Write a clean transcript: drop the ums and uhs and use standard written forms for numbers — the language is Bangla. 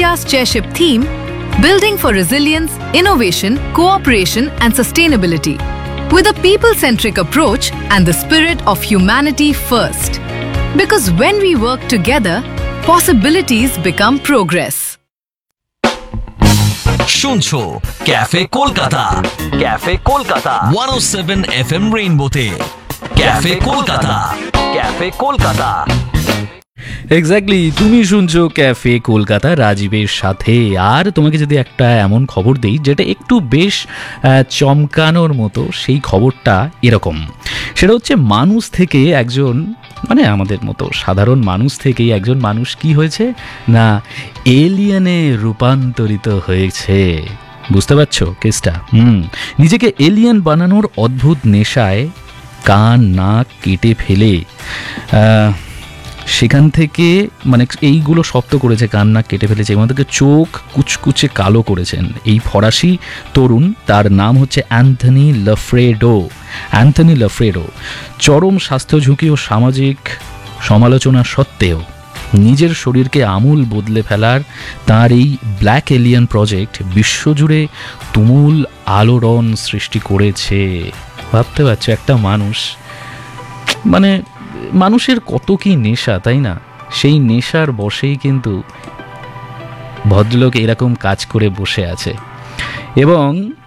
India's chairship theme, Building for Resilience, Innovation, Cooperation and Sustainability, with a people-centric approach and the spirit of humanity first. Because when we work together, possibilities become progress. শুনছো cafe Kolkata, cafe Kolkata 107 FM রেইনবোতে, cafe Kolkata, cafe Kolkata. Exactly, তুমি শুনছো ক্যাফে কলকাতা রাজীবের সাথে। আর তোমাকে যদি একটা এমন খবর দেই যেটা একটু বেশ চমকানোর মতো, সেই খবরটা এরকম। সেটা হচ্ছে মানুষ থেকে একজন, মানে আমাদের মতো সাধারণ মানুষ থেকেই একজন মানুষ কি হয়েছে না, এলিয়েনে রূপান্তরিত হয়েছে। বুঝতে পারছো কেসটা? নিজেকে এলিয়েন বানানোর অদ্ভুত নেশায় কান নাক কেটে ফেলে সেখান থেকে, মানে এইগুলো শক্ত করেছে, কান নাক কেটে ফেলেছে, আমাদেরকে চোখ কুচকুচে কালো করেছেন এই ফরাসি তরুণ। তার নাম হচ্ছে অ্যান্থনি লাফ্রেডো। অ্যান্থনি লাফ্রেডো চরম স্বাস্থ্য ঝুঁকি ও সামাজিক সমালোচনা সত্ত্বেও নিজের শরীরকে আমূল বদলে ফেলার তার এই ব্ল্যাক এলিয়ান প্রজেক্ট বিশ্বজুড়ে তুমুল আলোড়ন সৃষ্টি করেছে। ভাবতে পারছো একটা মানুষ, মানে মানুষের কত কি নেশা, তাই না? সেই নেশার বশেই কিন্তু ভদ্রলোক এরকম কাজ করে বসে আছে। এবং